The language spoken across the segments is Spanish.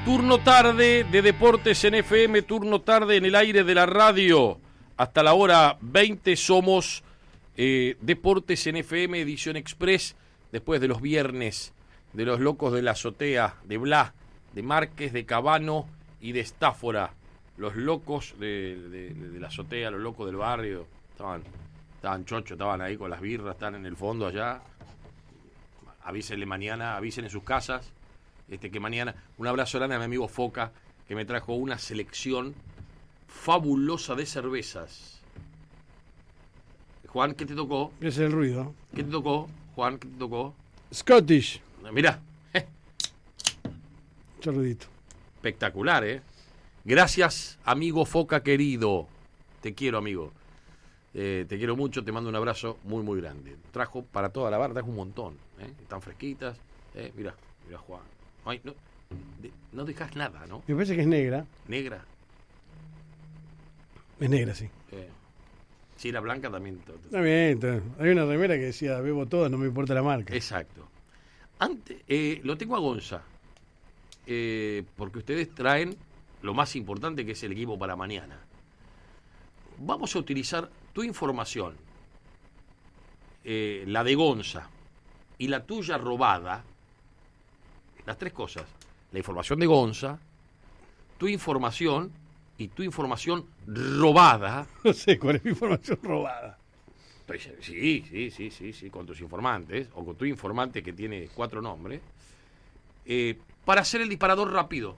Turno tarde de Deportes en FM, turno tarde en el aire de la radio. Hasta la hora 20 somos Deportes en FM, edición express, después de los viernes de los locos de la azotea, de Bla, de Márquez, de Cabano y de Estáfora. Los locos de la azotea, los locos del barrio, estaban chochos, estaban ahí con las birras, están en el fondo allá. Avísenle mañana, avisen en sus casas. Que mañana, un abrazo grande a mi amigo Foca, que me trajo una selección fabulosa de cervezas. Juan, ¿qué te tocó? Es el ruido. ¿Qué te tocó, Juan? ¿Qué te tocó? Scottish. Mirá. Mucho ruidito. Espectacular, ¿eh? Gracias, amigo Foca querido. Te quiero, amigo. Te quiero mucho, te mando un abrazo muy, muy grande. Trajo para toda la barra, trajo un montón. Están fresquitas. Mirá, Juan. Ay, no dejas nada, ¿no? Me parece que es negra. ¿Negra? Es negra, sí. Si era blanca también. Está bien. Hay una remera que decía, bebo todas, no me importa la marca. Exacto. Antes, lo tengo a Gonza, porque ustedes traen lo más importante, que es el equipo para mañana. Vamos a utilizar tu información, la de Gonza, y la tuya robada. Las tres cosas: la información de Gonza, tu información y tu información robada. No sé cuál es mi información robada. Sí, con tus informantes, o con tu informante que tiene 4 nombres, para hacer el disparador rápido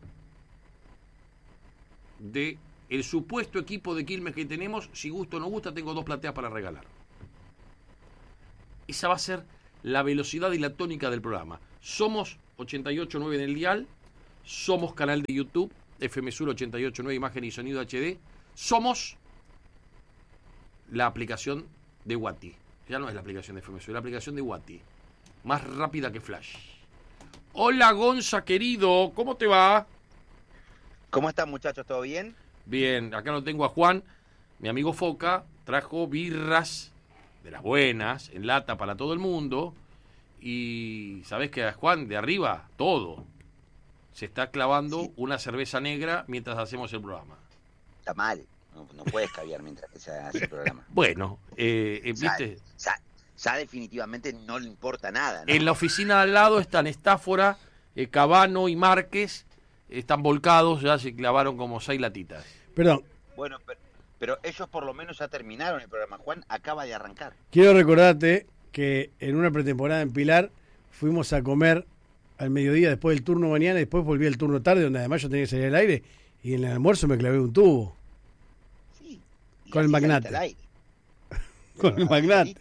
de el supuesto equipo de Quilmes que tenemos. Si gusta o no gusta, tengo 2 plateas para regalar. Esa va a ser la velocidad y la tónica del programa. Somos 88.9 en el dial, somos canal de YouTube, FM Sur 88.9, imagen y sonido HD, somos la aplicación de Wati. Ya no es la aplicación de FM Sur, es la aplicación de Wati. Más rápida que Flash. Hola Gonza, querido, ¿cómo te va? ¿Cómo están, muchachos? ¿Todo bien? Bien, acá lo tengo a Juan, mi amigo Foca, trajo birras de las buenas, en lata para todo el mundo. Y sabés que a Juan, de arriba, todo. Se está clavando una cerveza negra mientras hacemos el programa. Está mal, no puedes caviar mientras que se hace el programa. Bueno, ¿viste? Ya definitivamente no le importa nada, ¿no? En la oficina al lado están Estáfora, Cabano y Márquez, están volcados, ya se clavaron como 6 latitas. Perdón. Bueno, pero ellos por lo menos ya terminaron el programa. Juan acaba de arrancar. Quiero recordarte que en una pretemporada en Pilar fuimos a comer al mediodía después del turno mañana y después volví al turno tarde, donde además yo tenía que salir al aire, y en el almuerzo me clavé un tubo. Sí. Con el magnate. Con el magnate.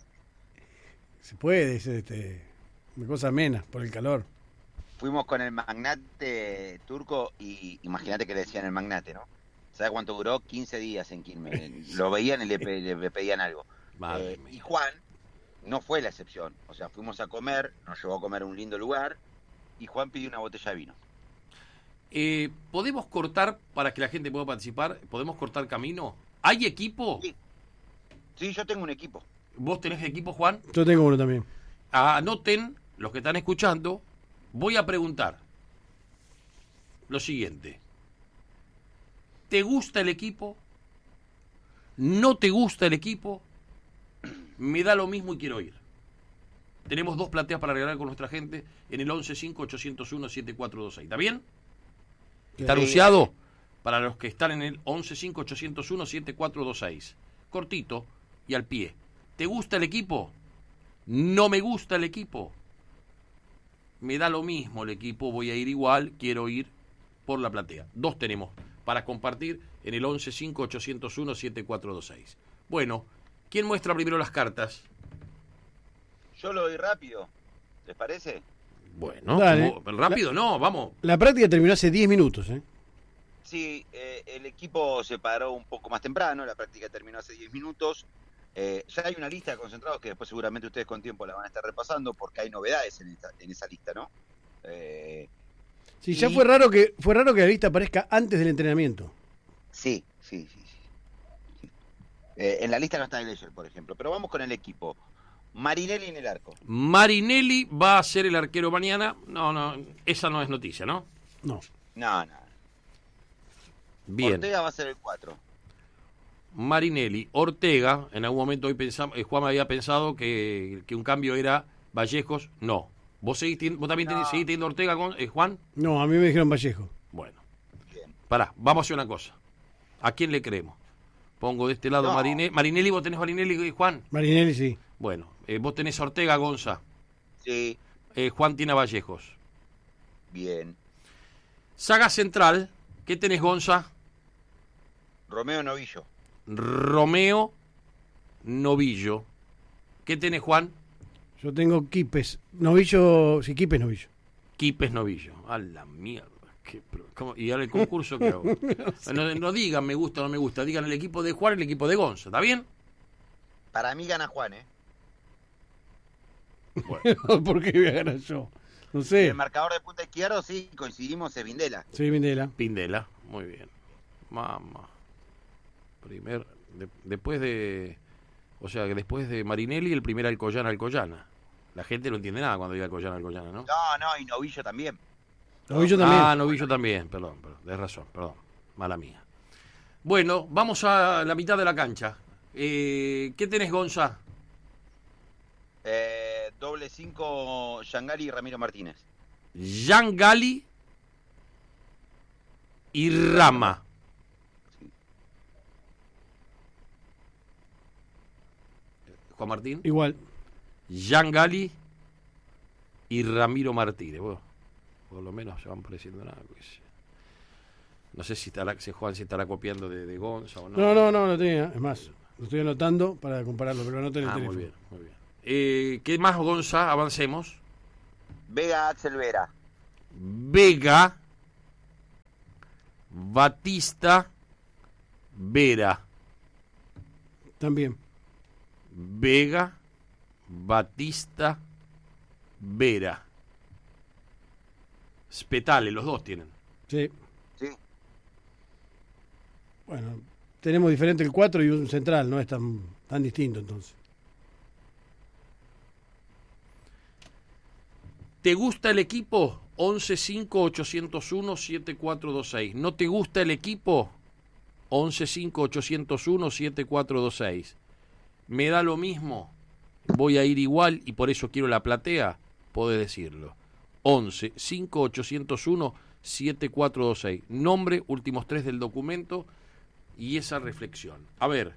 Se puede, es una cosa amena por el calor. Fuimos con el magnate turco y imagínate que le decían el magnate, ¿no? ¿Sabes cuánto duró? 15 días en Quilmes. Lo veían y le pedían algo. Y Juan no fue la excepción. O sea, fuimos a comer, nos llevó a comer a un lindo lugar y Juan pidió una botella de vino. ¿Podemos cortar, para que la gente pueda participar, podemos cortar camino? ¿Hay equipo? Sí, yo tengo un equipo. ¿Vos tenés equipo, Juan? Yo tengo uno también. Anoten, los que están escuchando, voy a preguntar lo siguiente. ¿Te gusta el equipo? ¿No te gusta el equipo? Me da lo mismo y quiero ir. Tenemos 2 plateas para regalar con nuestra gente en el 1158017426. ¿Está bien? ¿Está anunciado? Para los que están en el 1158017426. Cortito y al pie. ¿Te gusta el equipo? ¿No me gusta el equipo? Me da lo mismo el equipo, voy a ir igual, quiero ir por la platea. 2 tenemos para compartir en el 1158017426. Bueno, ¿quién muestra primero las cartas? Yo lo doy rápido, ¿les parece? Bueno, rápido no, vamos. La práctica terminó hace 10 minutos, ¿eh? Sí, el equipo se paró un poco más temprano, la práctica terminó hace 10 minutos. Ya hay una lista de concentrados que después seguramente ustedes con tiempo la van a estar repasando porque hay novedades en esa lista, ¿no? Sí, ya fue raro que la lista aparezca antes del entrenamiento. Sí. En la lista no está Gleyer, por ejemplo, pero vamos con el equipo. Marinelli en el arco. Marinelli va a ser el arquero mañana. No, esa no es noticia, ¿no? No. No. Bien. Ortega va a ser el 4. Marinelli, Ortega, en algún momento hoy pensamos, Juan me había pensado que un cambio era Vallejos, no. ¿Vos también seguís teniendo Ortega con Juan? No, a mí me dijeron Vallejo. Bueno. Bien. Pará, vamos a hacer una cosa. ¿A quién le creemos? Pongo de este lado No. Marinelli, ¿vos tenés Marinelli y Juan? Marinelli, sí. Bueno, vos tenés Ortega, Gonza. Sí. Juan tiene a Vallejos. Bien. Saga central, ¿qué tenés, Gonza? Romeo Novillo. Romeo Novillo. ¿Qué tenés, Juan? Yo tengo Quipes. Novillo, sí, Quipes Novillo. Quipes Novillo. A la mierda. ¿Y ahora el concurso qué hago? No digan me gusta o no me gusta, digan el equipo de Juan y el equipo de Gonza, ¿está bien? Para mí gana Juan, Bueno. ¿Por qué voy a ganar yo? No sé. El marcador de punta izquierdo, sí, coincidimos, es Vindela. Sí, Vindela. Pindela, muy bien. Mamá. Después de... O sea, que después de Marinelli, el primer Alcoyana. La gente no entiende nada cuando diga Alcoyana, ¿no? No, y Novillo también. Novillo también. Ah, Novillo también, perdón, tenés razón, perdón, mala mía. Bueno, vamos a la mitad de la cancha. ¿Qué tenés, Gonza? Doble 5, Yangali y Ramiro Martínez. Yangali y Rama. Juan Martín. Igual. Yangali y Ramiro Martínez. Bueno, por lo menos se van pareciendo nada. No sé si Juan se estará copiando de Gonza o no. No tenía. Es más, lo estoy anotando para compararlo, pero anoto en el teléfono. Muy bien. ¿Qué más, Gonza? Avancemos. Vega, Axel Vera. Vega, Batista, Vera. También. Vega, Batista, Vera. Spetale, los dos tienen. Sí. Sí. Bueno, tenemos diferente el 4 y un central, no es tan distinto entonces. ¿Te gusta el equipo? 11-5-801-7426. ¿No te gusta el equipo? 11-5-801-7426. ¿Me da lo mismo? ¿Voy a ir igual y por eso quiero la platea? Podés decirlo. 11-5-801-7426. Nombre, últimos 3 del documento y esa reflexión. A ver,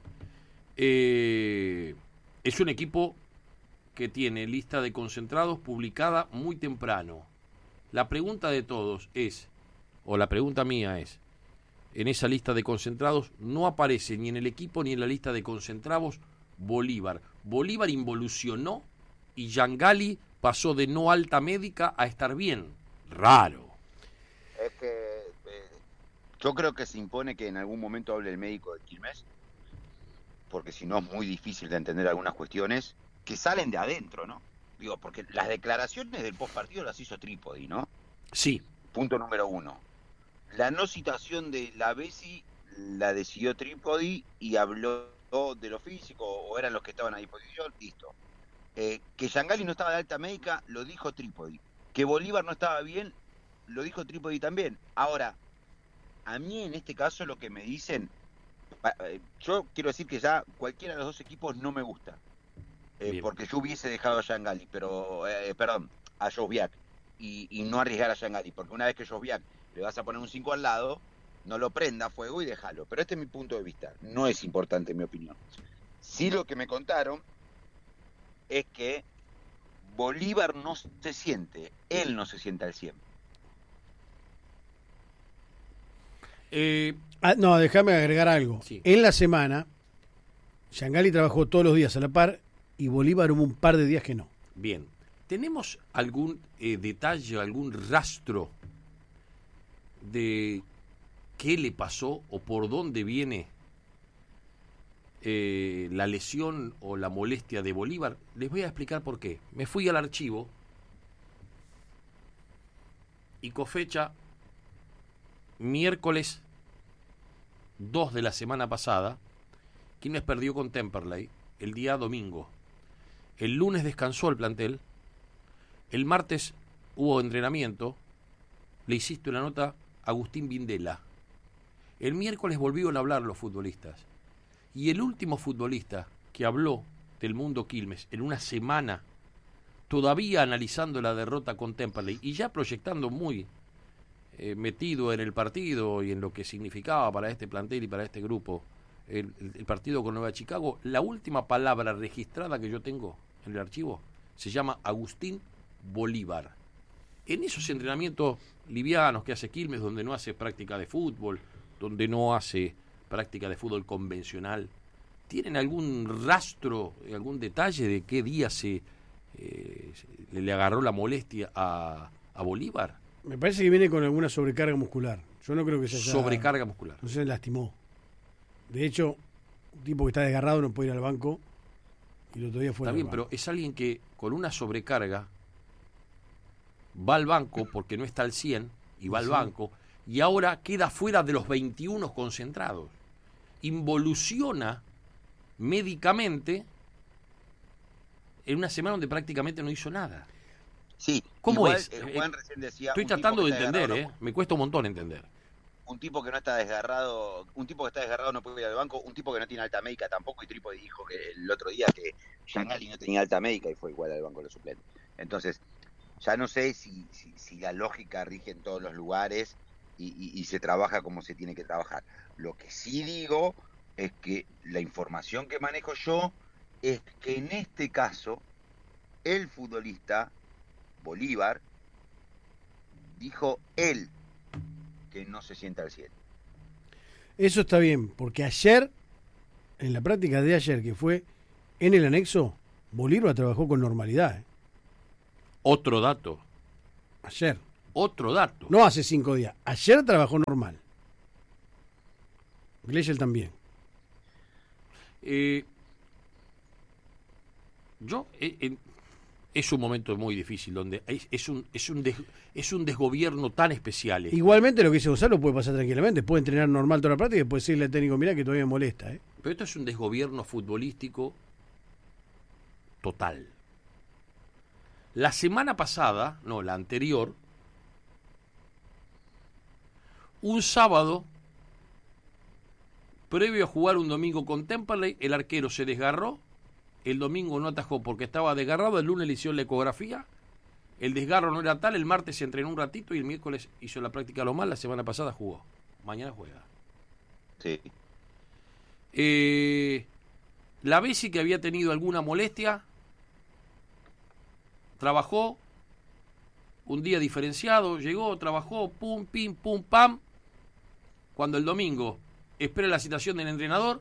es un equipo que tiene lista de concentrados publicada muy temprano. La pregunta de todos es, o la pregunta mía es, en esa lista de concentrados no aparece ni en el equipo ni en la lista de concentrados Bolívar. Bolívar involucionó y Yangali pasó de no alta médica a estar bien. Raro. Es que yo creo que se impone que en algún momento hable el médico de Quilmes, porque si no es muy difícil de entender algunas cuestiones que salen de adentro, ¿no? Digo, porque las declaraciones del postpartido las hizo Trípodi, ¿no? Sí. Punto número 1. La no citación de la Bessi la decidió Trípodi y habló de lo físico, o eran los que estaban a disposición, listo. Que Yangali no estaba de alta médica, lo dijo Trípodi. Que Bolívar no estaba bien, lo dijo Trípodi también. Ahora, a mí en este caso lo que me dicen, yo quiero decir que ya cualquiera de los dos equipos no me gusta. Porque yo hubiese dejado a Yangali, pero, perdón, a Josviak, y no arriesgar a Yangali, porque una vez que Josviak le vas a poner un 5 al lado, no lo prenda a fuego y déjalo. Pero este es mi punto de vista, no es importante en mi opinión. Sí, lo que me contaron es que Bolívar no se siente, él no se siente al 100. No, déjame agregar algo. Sí. En la semana, Yangali trabajó todos los días a la par y Bolívar hubo un par de días que no. Bien. ¿Tenemos algún detalle, algún rastro de qué le pasó o por dónde viene la lesión o la molestia de Bolívar? Les voy a explicar por qué. Me fui al archivo y con fecha miércoles 2 de la semana pasada, Quilmes perdió con Temperley el día domingo. El lunes descansó el plantel. El martes hubo entrenamiento. Le hiciste una nota Agustín Vindela. El miércoles volvieron a hablar los futbolistas. Y el último futbolista que habló del mundo Quilmes en una semana, todavía analizando la derrota con Temperley y ya proyectando muy metido en el partido y en lo que significaba para este plantel y para este grupo el partido con Nueva Chicago, la última palabra registrada que yo tengo en el archivo se llama Agustín Bolívar. En esos entrenamientos livianos que hace Quilmes, donde no hace práctica de fútbol, donde no hace práctica de fútbol convencional, ¿tienen algún rastro, algún detalle de qué día le agarró la molestia a Bolívar? Me parece que viene con alguna sobrecarga muscular. Yo no creo que sea sobrecarga muscular. No se lastimó. De hecho, un tipo que está desgarrado no puede ir al banco y lo todavía fuera. Está bien, pero es alguien que con una sobrecarga va al banco porque no está al 100 y va al banco y ahora queda fuera de los 21 concentrados. Involuciona médicamente en una semana donde prácticamente no hizo nada. Sí. ¿Cómo igual, es? Juan recién decía, estoy tratando de entender, me cuesta un montón entender. Un tipo que no está desgarrado, un tipo que está desgarrado no puede ir al banco, un tipo que no tiene alta médica tampoco, y Trípodi dijo que el otro día que Giangali no tenía alta médica y fue igual al banco de los suplentes. Entonces, ya no sé si la lógica rige en todos los lugares y se trabaja como se tiene que trabajar. Lo que sí digo es que la información que manejo yo es que en este caso el futbolista Bolívar dijo él que no se sienta al 100. Eso está bien, porque ayer, en la práctica de ayer, que fue en el anexo, Bolívar trabajó con normalidad. Otro dato. Ayer. Otro dato. No hace 5 días. Ayer trabajó normal. Gleiser también. Es un momento muy difícil donde es un desgobierno tan especial. Igualmente lo que dice Gonzalo puede pasar tranquilamente. Puede entrenar normal toda la práctica y después decirle al técnico, mirá que todavía me molesta. Pero esto es un desgobierno futbolístico total. La semana pasada, no, la anterior, un sábado, previo a jugar un domingo con Temperley, el arquero se desgarró, el domingo no atajó porque estaba desgarrado, el lunes le hicieron la ecografía, el desgarro no era tal, el martes se entrenó un ratito y el miércoles hizo la práctica a lo mal, la semana pasada jugó, mañana juega. Sí. La Bessi, que había tenido alguna molestia, trabajó un día diferenciado, llegó, trabajó, pum, pim, pum, pam. Cuando el domingo espera la citación del entrenador,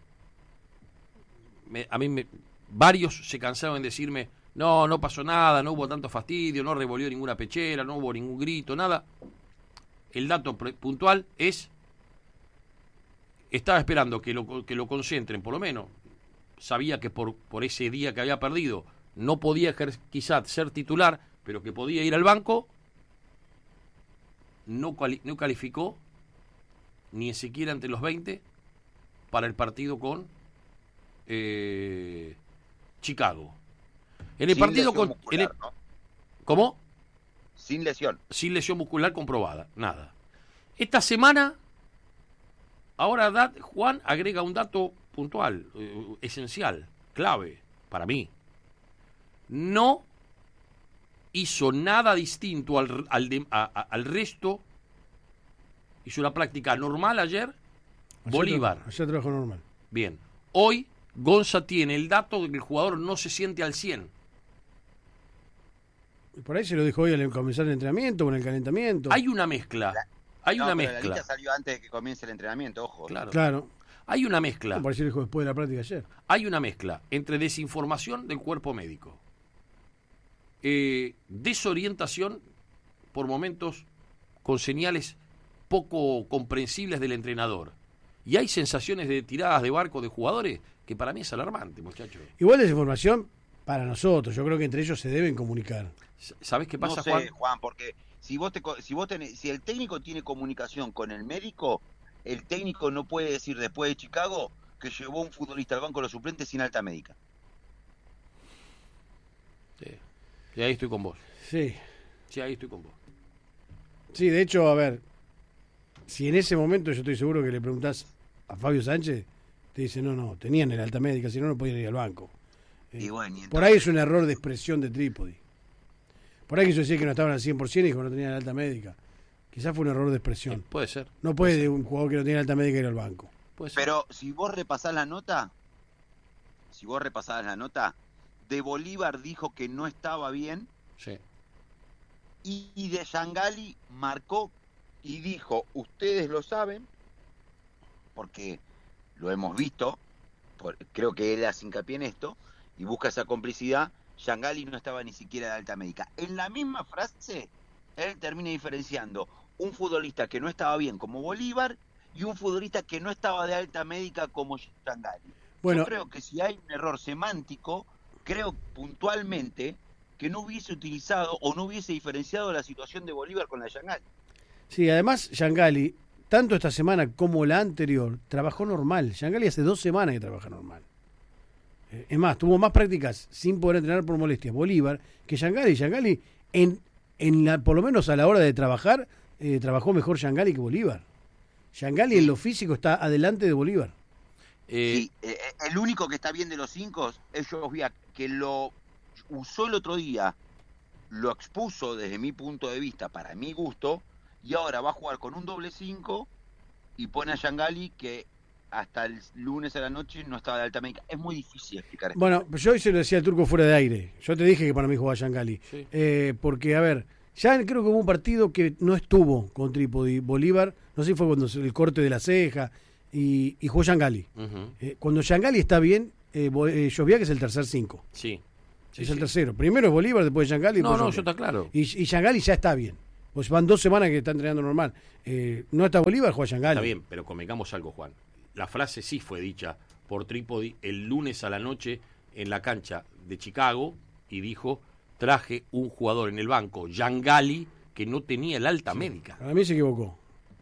varios se cansaron en decirme, no pasó nada, no hubo tanto fastidio, no revolvió ninguna pechera, no hubo ningún grito, nada. El dato puntual es, estaba esperando que lo concentren, por lo menos. Sabía que por ese día que había perdido no podía quizás ser titular, pero que podía ir al banco. No calificó ni siquiera entre los 20 para el partido con Chicago. En el partido con muscular, ¿no? ¿Cómo? Sin lesión. Sin lesión muscular comprobada, nada. Esta semana, ahora Juan agrega un dato puntual, esencial, clave para mí. No hizo nada distinto al resto. Hizo una práctica normal ayer. Bolívar. Ayer trabajó normal. Bien. Hoy Gonza tiene el dato de que el jugador no se siente al 100. Y por ahí se lo dijo hoy al comenzar el entrenamiento o en el calentamiento. Hay una mezcla. La lista salió antes de que comience el entrenamiento, ojo. Claro. Hay una mezcla. Por eso lo dijo después de la práctica ayer. Hay una mezcla entre desinformación del cuerpo médico, desorientación por momentos con señales poco comprensibles del entrenador. Y hay sensaciones de tiradas de barco de jugadores que para mí es alarmante, muchachos. Igual desinformación para nosotros. Yo creo que entre ellos se deben comunicar. ¿Sabés qué pasa, no sé, Juan? Porque si el técnico tiene comunicación con el médico, el técnico no puede decir después de Chicago que llevó un futbolista al banco de los suplentes sin alta médica. Sí. Y ahí estoy con vos. Sí. Sí, ahí estoy con vos. Sí, de hecho, a ver, si en ese momento yo estoy seguro que le preguntás a Fabio Sánchez, te dice, no, tenían el alta médica, si no, no podían ir al banco. Y bueno, por ahí es un error de expresión de Trípodi. Por ahí quiso decir que no estaban al 100% y que no tenían alta médica. Quizás fue un error de expresión. Puede ser. No puede un jugador que no tiene alta médica ir al banco. Pero si vos repasás la nota, de Bolívar dijo que no estaba bien. Sí. Y de Yangali marcó y dijo, ustedes lo saben, porque lo hemos visto, creo que él hace hincapié en esto, y busca esa complicidad. Yangali no estaba ni siquiera de alta médica. En la misma frase, él termina diferenciando un futbolista que no estaba bien como Bolívar y un futbolista que no estaba de alta médica como Yangali. Bueno, yo creo que si hay un error semántico, creo puntualmente que no hubiese utilizado o no hubiese diferenciado la situación de Bolívar con la de Yangali. Sí, además Yangali, tanto esta semana como la anterior, trabajó normal. Yangali hace 2 semanas que trabaja normal. Es más, tuvo más prácticas sin poder entrenar por molestias Bolívar que Yangali. Yangali, por lo menos a la hora de trabajar, trabajó mejor Yangali que Bolívar. Yangali en lo físico está adelante de Bolívar. Sí, el único que está bien de los 5 es Josviak, que lo usó el otro día, lo expuso desde mi punto de vista, para mi gusto, y ahora va a jugar con un doble 5 y pone a Yangali, que hasta el lunes a la noche no estaba de alta médica. Es muy difícil explicar esto. Bueno, yo hoy se lo decía al Turco fuera de aire. Yo te dije que para mí jugaba Yangali. Sí. Porque, a ver, ya creo que hubo un partido que no estuvo con Trípodi. Bolívar, no sé si fue cuando el corte de la ceja, y jugó Yangali. Uh-huh. Cuando Yangali está bien, Josviak es el tercer 5. Sí. Es el tercero. Primero es Bolívar, después Yangali. No, eso está claro. Y Yangali ya está bien. Pues van 2 semanas que está entrenando normal. No está Bolívar, juega Yangali. Está bien, pero convengamos algo, Juan. La frase sí fue dicha por Trípodi el lunes a la noche en la cancha de Chicago y dijo, traje un jugador en el banco, Yangali, que no tenía el alta médica. Para mí se equivocó.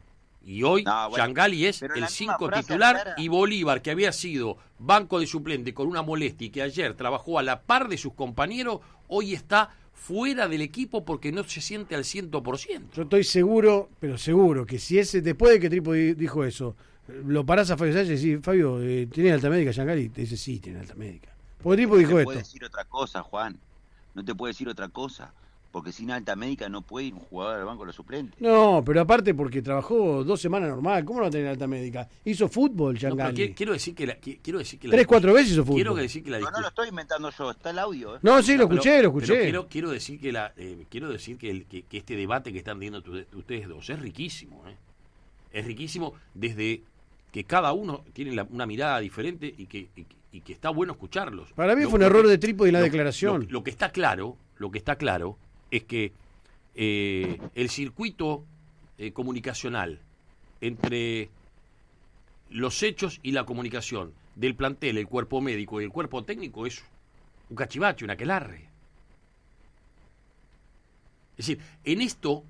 Y hoy Yangali es el 5 titular y Bolívar, que había sido banco de suplente con una molestia y que ayer trabajó a la par de sus compañeros, hoy está fuera del equipo porque no se siente al 100%. Yo estoy seguro, pero seguro, que si después de que Trípodi dijo eso, lo parás a Fabio Sánchez y decís, Fabio, ¿tiene alta médica Yangali? Te dice, sí, tiene alta médica. Porque Trípodi dijo esto. No te puede decir otra cosa, Juan. No te puede decir otra cosa. Porque sin alta médica no puede ir un jugador al banco de los suplentes. No, pero aparte porque trabajó 2 semanas normal. ¿Cómo no va a tener alta médica? Hizo fútbol, Yangali. No, quiero decir que 3-4 veces hizo fútbol. Quiero decir que la no lo estoy inventando yo, está el audio. No, sí, lo escuché. Pero quiero decir que este debate que están teniendo ustedes dos es riquísimo. Es riquísimo desde que cada uno tiene una mirada diferente y que está bueno escucharlos. Para mí fue un error de Trípodi en la declaración. Lo que está claro es que el circuito comunicacional entre los hechos y la comunicación del plantel, el cuerpo médico y el cuerpo técnico es un cachivache, un aquelarre. Es decir, en esto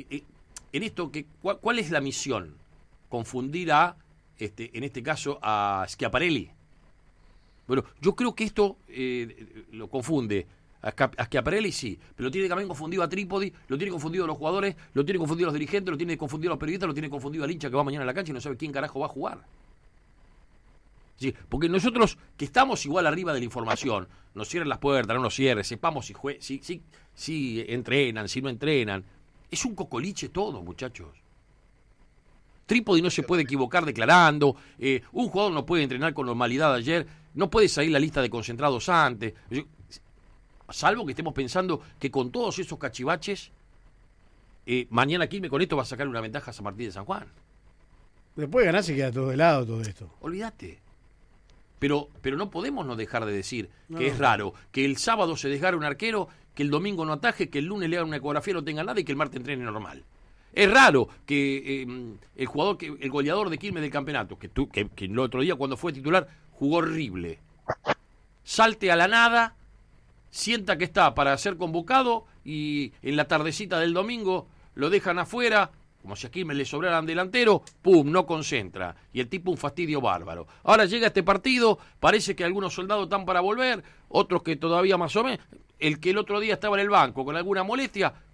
¿cuál es la misión? Confundir en este caso a Schiaparelli. Bueno, yo creo que esto lo confunde. A Schiaparelli sí, pero lo tiene también confundido a Trípodi, lo tiene confundido a los jugadores, lo tiene confundido a los dirigentes, lo tiene confundido a los periodistas, lo tiene confundido al hincha que va mañana a la cancha y no sabe quién carajo va a jugar. Sí, porque nosotros que estamos igual arriba de la información, nos cierren las puertas, no nos cierren, sepamos si entrenan, si no entrenan. Es un cocoliche todo, muchachos. Trípodi no se puede equivocar declarando, un jugador no puede entrenar con normalidad ayer, no puede salir la lista de concentrados antes. Salvo que estemos pensando que con todos esos cachivaches, mañana Quilmes con esto va a sacar una ventaja a San Martín de San Juan. Después de ganar se queda todo de lado todo esto. Olvídate. Pero no podemos no dejar de decir que es raro que el sábado se desgarre un arquero, que el domingo no ataje, que el lunes le hagan una ecografía, no tenga nada y que el martes entrene normal. Es raro que el goleador de Quilmes del campeonato, que el otro día cuando fue titular jugó horrible, salte a la nada, sienta que está para ser convocado y en la tardecita del domingo lo dejan afuera, como si a Quilmes le sobraran delantero, ¡pum!, no concentra. Y el tipo un fastidio bárbaro. Ahora llega este partido, parece que algunos soldados están para volver, otros que todavía más o menos. El que el otro día estaba en el banco con alguna molestia,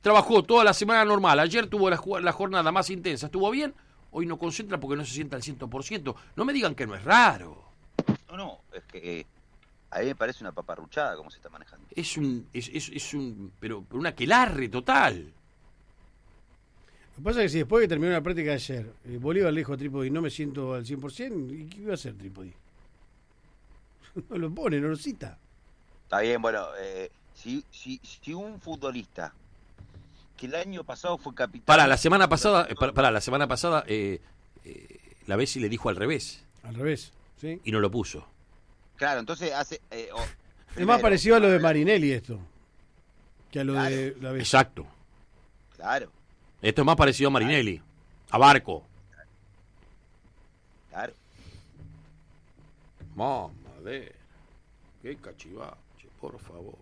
trabajó toda la semana normal, ayer tuvo la jornada más intensa, estuvo bien, hoy no concentra porque no se sienta al 100%. No me digan que no es raro. No, es que a mí me parece una paparruchada como se está manejando. Pero un aquelarre total. Lo que pasa es que si después que terminó la práctica de ayer, Bolívar le dijo a Trípodi, no me siento al 100%, ¿y qué iba a hacer Trípodi? No lo pone, no lo cita. Está bien, bueno, si un futbolista que el año pasado fue capitán... La semana pasada, la Bessi le dijo al revés. Al revés, ¿sí? Y no lo puso. Claro, entonces hace... es más parecido a lo de Marinelli esto, que a lo de la Bessi. Exacto. Claro. Esto es más parecido a Marinelli, a Barco. Claro. Mamadera. Qué cachivache, por favor.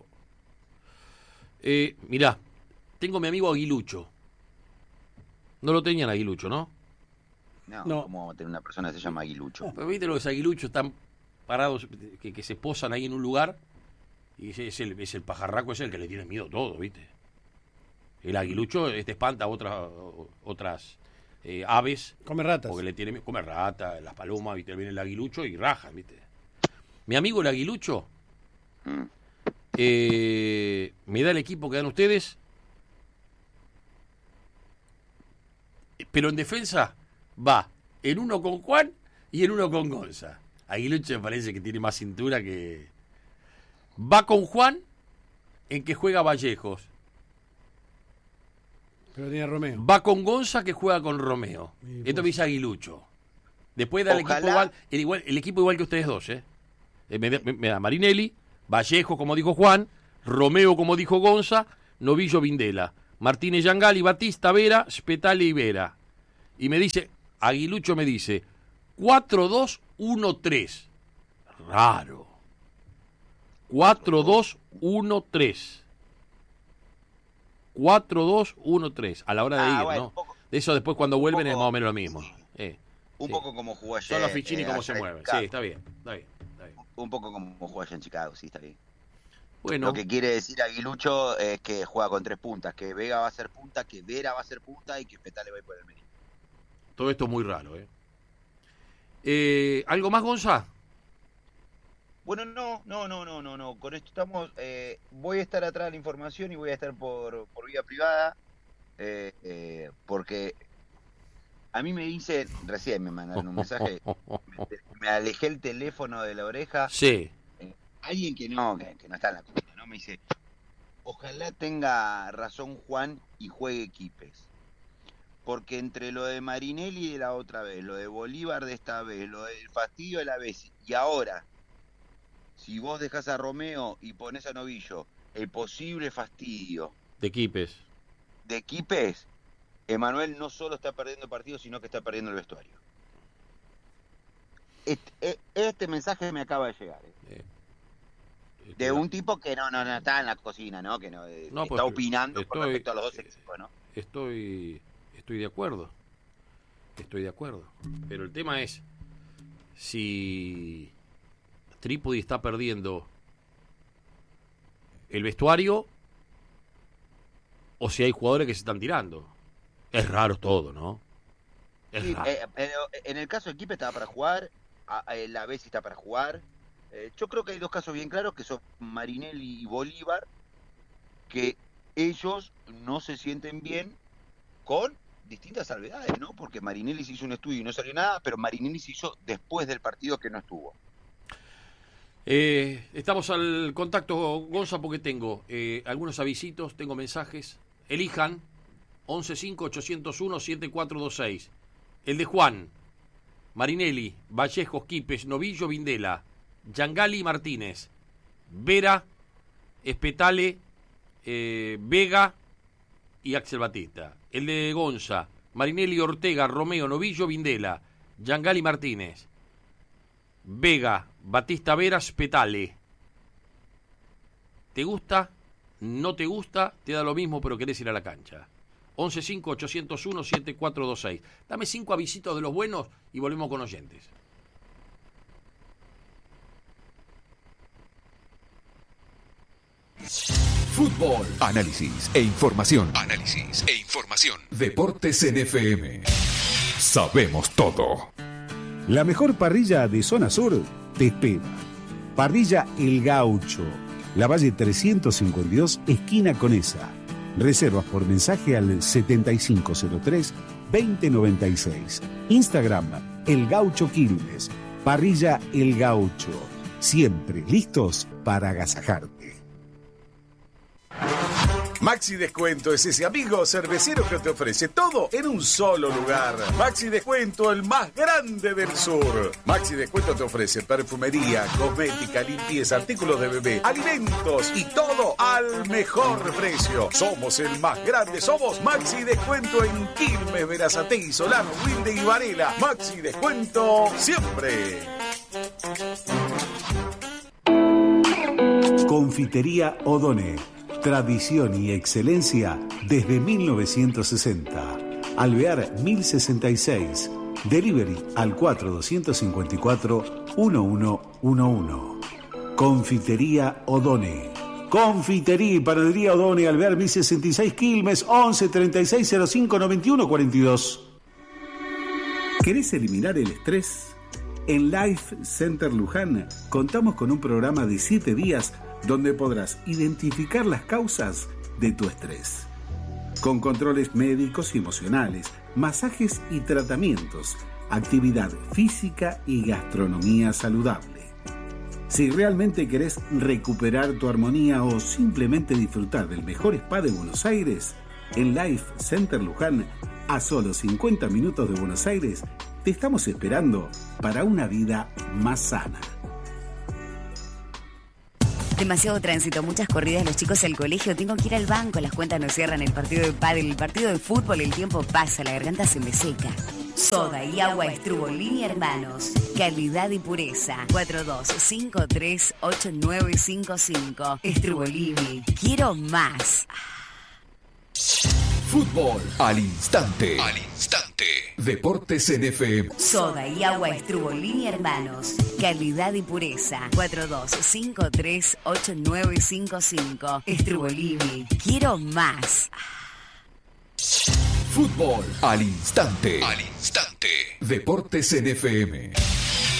Mirá, tengo mi amigo Aguilucho. No lo tenían Aguilucho, ¿no? No. ¿Cómo vamos a tener una persona que se llama Aguilucho? Pero viste los Aguiluchos están parados, que se posan ahí en un lugar, y es el pajarraco, es el que le tiene miedo a todo, ¿viste? El aguilucho espanta a otras aves. Come ratas. Porque le tiene, come ratas, las palomas, ¿viste? Viene el aguilucho y raja, ¿viste? Mi amigo el aguilucho me da el equipo que dan ustedes, pero en defensa va en uno con Juan y en uno con Gonza. Aguilucho me parece que tiene más cintura que... Va con Juan, en que juega Vallejos. Pero tiene Romeo. Va con Gonza, que juega con Romeo. Esto me dice Aguilucho. Después da el equipo igual que ustedes dos, ¿eh? Me da Marinelli, Vallejo, como dijo Juan, Romeo, como dijo Gonza, Novillo, Vindela, Martínez, Yangali, Batista, Vera, Spetale y Vera. Y me dice, Aguilucho me dice, 4-2-1-3. Raro. 4-2-1-3. 4-2-1-3. A la hora de ir, bueno, ¿no? De eso después cuando vuelven es más o menos lo mismo. Un poco como jugó ayer. Son los fichini como se mueven. Sí, está bien. Un poco como jugó ayer en Chicago, sí, está bien. Bueno. Lo que quiere decir Aguilucho es que juega con 3 puntas, que Vega va a ser punta, que Vera va a ser punta y que Spetale va a ir por el medio. Todo esto es muy raro, ¿Algo más, Gonza? Bueno, no. Con esto estamos... voy a estar atrás de la información y voy a estar por vía privada, porque a mí me dicen, recién me mandaron un mensaje, me alejé el teléfono de la oreja. Sí. Alguien que no está en la cocina, ¿no? Me dice, ojalá tenga razón Juan y juegue Quipes. Porque entre lo de Marinelli de la otra vez, lo de Bolívar de esta vez, lo del fastidio de la vez, y ahora, si vos dejás a Romeo y pones a Novillo, el posible fastidio de Quipes, Emanuel no solo está perdiendo partidos, sino que está perdiendo el vestuario. Este mensaje me acaba de llegar. De un tipo que no está en la cocina, ¿no? Que no está opinando con respecto a los dos equipos, ¿no? Estoy de acuerdo. Pero el tema es si Trípodi está perdiendo el vestuario o si hay jugadores que se están tirando. Es raro todo, ¿no? Sí, pero en el caso de Quipes estaba para jugar, la Bessi está para jugar. Yo creo que hay 2 casos bien claros, que son Marinelli y Bolívar, que ellos no se sienten bien con distintas salvedades, ¿no? Porque Marinelli se hizo un estudio y no salió nada, pero Marinelli se hizo después del partido que no estuvo. Estamos al contacto, Gonza, porque tengo algunos avisitos, tengo mensajes. Elijan 115-801-7426. El de Juan, Marinelli, Vallejos, Quipes, Novillo, Vindela, Yangali, Martínez, Vera, Spetale, Vega y Axel Batista. El de Gonza, Marinelli, Ortega, Romeo, Novillo, Vindela, Yangali, Martínez, Vega, Batista, Vera, Spetale. ¿Te gusta? ¿No te gusta? Te da lo mismo, pero querés ir a la cancha. 115-801-7426. Dame 5 avisitos de los buenos y volvemos con oyentes. Fútbol, análisis e información. Deportes en FM. Sabemos todo. La mejor parrilla de zona sur te espera. Parrilla El Gaucho, La Valle 352, esquina Conesa. Reservas por mensaje al 7503-2096. Instagram, El Gaucho Quilmes. Parrilla El Gaucho. Siempre listos para agasajarte. Maxi Descuento es ese amigo cervecero que te ofrece todo en un solo lugar. Maxi Descuento, el más grande del sur. Maxi Descuento te ofrece perfumería, cosmética, limpieza, artículos de bebé, alimentos y todo al mejor precio. Somos el más grande, somos Maxi Descuento en Quilmes, Berazategui, Solano, Wilde y Varela. Maxi Descuento siempre. Confitería O'Donnell. Tradición y excelencia desde 1960. Alvear 1066. Delivery al 4254-1111. Confitería O'Donnell. Confitería y panadería O'Donnell. Alvear 1066 Quilmes 11 36 05 91 42. ¿Querés eliminar el estrés? En Life Center Luján contamos con un programa de 7 días donde podrás identificar las causas de tu estrés. Con controles médicos y emocionales, masajes y tratamientos, actividad física y gastronomía saludable. Si realmente querés recuperar tu armonía o simplemente disfrutar del mejor spa de Buenos Aires, en Life Center Luján, a solo 50 minutos de Buenos Aires, te estamos esperando para una vida más sana. Demasiado tránsito, muchas corridas, los chicos al colegio, tengo que ir al banco, las cuentas no cierran, el partido de pádel, el partido de fútbol, el tiempo pasa, la garganta se me seca. Soda y agua Estrubolini Hermanos, calidad y pureza. 42538955. Estrubolini, quiero más. Fútbol al instante. Deportes en FM. Soda y agua Estrubolini Hermanos. Calidad y pureza. 42538955. Estrubolini. Quiero más. Fútbol al instante. Deportes en FM.